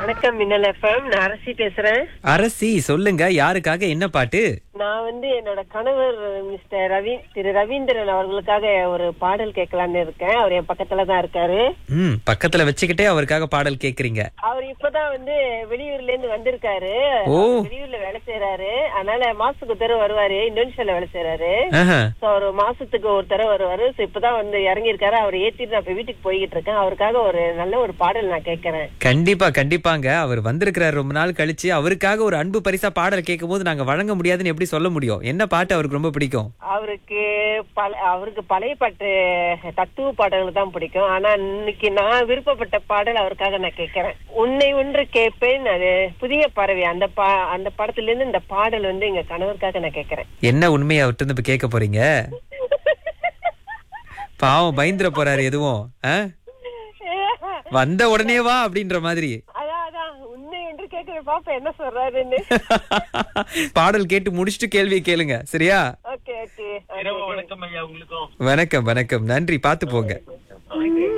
வணக்கம் மின்னல் எஃப்எம். நான் அரசி பேசுறேன். அரசி சொல்லுங்க, யாருக்காக என்ன பாட்டு? நான் என்னோட கணவர் மிஸ்டர் திரு ரவீந்திரன் அவர்களுக்காக ஒரு பாடல் கேட்கலான்னு இருக்கேன். அவர் என் பக்கத்துல தான் இருக்காரு. பக்கத்துல வச்சுக்கிட்டே அவருக்காக பாடல் கேக்குறீங்க. அவர் இப்பதான் வெளியூர்ல இருந்து வந்திருக்காரு. வெளியூர்ல வேலை செய்யறாரு. அதனால மாசத்துக்கு ஒரு தடவை வருவாரு. இந்தோனேஷியால வேலை செய்யறாரு. ஒரு மாசத்துக்கு ஒரு தடவை வருவாரு. இப்பதான் இறங்கி இருக்காரு. அவர் ஏத்திட்டு நான் இப்ப வீட்டுக்கு போய்கிட்டு இருக்கேன். அவருக்காக ஒரு நல்ல ஒரு பாடல் நான் கேட்கறேன். கண்டிப்பாங்க. அவர் வந்திருக்கிறார் ரொம்ப நாள் கழிச்சு. அவருக்காக ஒரு அன்பு பரிசா பாடல் கேட்கும் போது நாங்க வழங்க முடியாதுன்னு எப்படி சொல்ல முடியும்? என்ன பாட்டு அவருக்கு ரொம்ப பிடிக்கும்? அவருக்கு பழைய பாட்டு, தத்துவ பாடல்கள் தான் பிடிக்கும். ஆனா இன்னைக்கு நான் விருப்பப்பட்ட பாடல் அவருக்காக நான் கேட்கறேன். உன்னை ஒன்று கேட்பேன், அது புதிய பறவை. அந்த படத்துல இருந்து இந்த பாடல் எங்க கணவருக்காக நான் கேட்கறேன். என்ன உண்மையை அவர்கிட்ட இருந்து இப்ப கேட்க போறீங்க? பாவம் பயந்துட போறாரு எதுவும். வந்த உடனே வா அப்படின்ற மாதிரி. என்ன சொல்றாருன்னு பாடல் கேட்டு முடிச்சுட்டு கேள்வியை கேளுங்க, சரியா? வணக்கம் ஐயா. உங்களுக்கும் வணக்கம். நன்றி, பாத்து போங்க.